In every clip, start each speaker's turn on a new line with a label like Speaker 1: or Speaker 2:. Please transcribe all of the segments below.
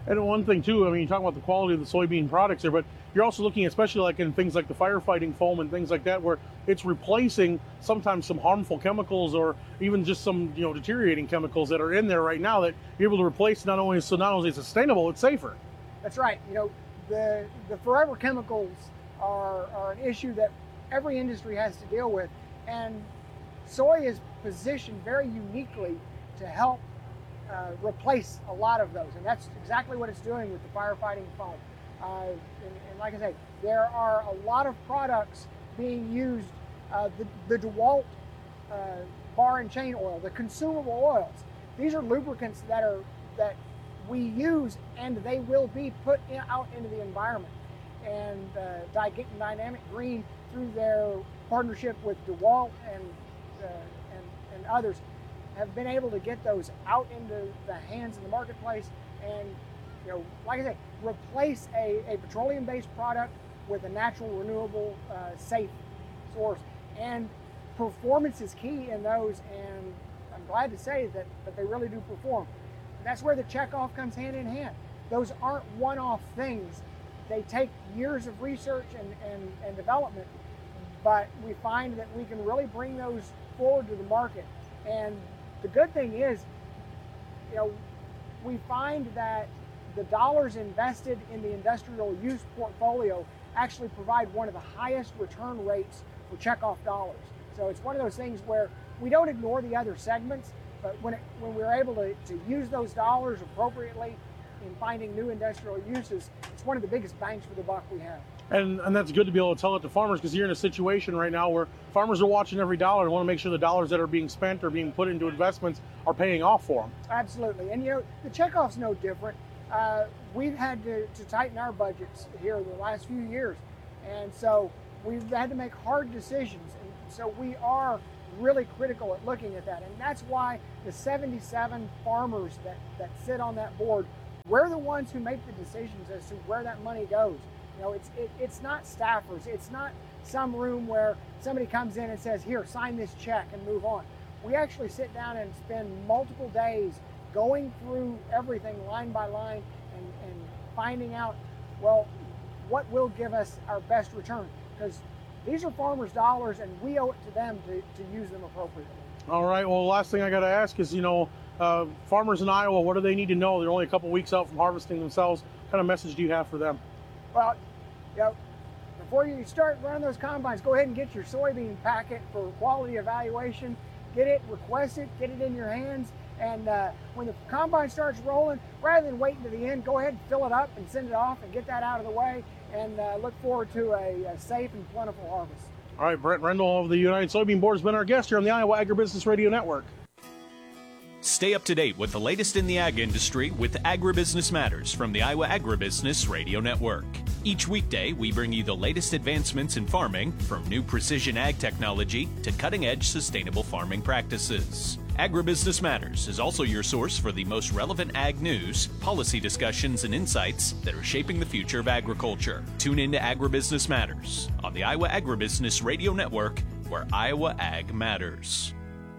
Speaker 1: And one thing too, I mean, you talk about the quality of the soybean products there, but you're also looking, especially like in things like the firefighting foam and things like that, where it's replacing sometimes some harmful chemicals or even just some, deteriorating chemicals that are in there right now that you're able to replace not only is it sustainable, it's safer.
Speaker 2: That's right. The forever chemicals are an issue that every industry has to deal with, and soy is positioned very uniquely to help replace a lot of those, and that's exactly what it's doing with the firefighting foam. And like I say, there are a lot of products being used. The DeWalt bar and chain oil, the consumable oils. These are lubricants that we use, and they will be put out into the environment. And Dynamic Green, through their partnership with DeWalt and others, have been able to get those out into the hands of the marketplace and, like I say, replace a petroleum-based product with a natural, renewable, safe source. And performance is key in those, and I'm glad to say that they really do perform. That's where the checkoff comes hand in hand. Those aren't one-off things. They take years of research and development, but we find that we can really bring those forward to the market. And the good thing is, we find that the dollars invested in the industrial use portfolio actually provide one of the highest return rates for checkoff dollars. So it's one of those things where we don't ignore the other segments, but when we're able to use those dollars appropriately in finding new industrial uses, it's one of the biggest bangs for the buck we have.
Speaker 1: And that's good to be able to tell it to farmers, because you're in a situation right now where farmers are watching every dollar and want to make sure the dollars that are being spent or being put into investments are paying off for them.
Speaker 2: Absolutely. And the checkoff's no different. We've had to tighten our budgets here the last few years. And so we've had to make hard decisions. And so we are really critical at looking at that. And that's why the 77 farmers that sit on that board, we're the ones who make the decisions as to where that money goes. It's not staffers. It's not some room where somebody comes in and says, here, sign this check and move on. We actually sit down and spend multiple days going through everything line by line and finding out, well, what will give us our best return. Because these are farmers' dollars, and we owe it to them to use them appropriately.
Speaker 1: All right. Well, the last thing I got to ask is, farmers in Iowa, what do they need to know? They're only a couple weeks out from harvesting themselves. What kind of message do you have for them?
Speaker 2: Well, before you start running those combines, go ahead and get your soybean packet for quality evaluation. Get it, request it, get it in your hands. And when the combine starts rolling, rather than waiting to the end, go ahead and fill it up and send it off and get that out of the way, and look forward to a safe and plentiful harvest.
Speaker 1: All right, Brent Rendell of the United Soybean Board has been our guest here on the Iowa Agribusiness Radio Network.
Speaker 3: Stay up to date with the latest in the ag industry with Agribusiness Matters from the Iowa Agribusiness Radio Network. Each weekday, we bring you the latest advancements in farming, from new precision ag technology to cutting-edge sustainable farming practices. Agribusiness Matters is also your source for the most relevant ag news, policy discussions, and insights that are shaping the future of agriculture. Tune in to Agribusiness Matters on the Iowa Agribusiness Radio Network, where Iowa Ag matters.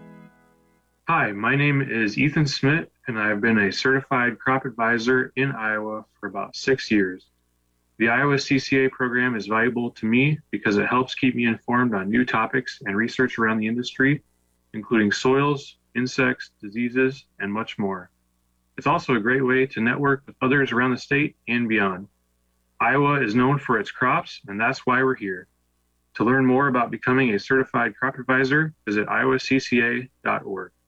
Speaker 4: Hi, my name is Ethan Smith, and I've been a certified crop advisor in Iowa for about 6 years. The Iowa CCA program is valuable to me because it helps keep me informed on new topics and research around the industry, including soils, insects, diseases, and much more. It's also a great way to network with others around the state and beyond. Iowa is known for its crops, and that's why we're here. To learn more about becoming a certified crop advisor, visit iowacca.org.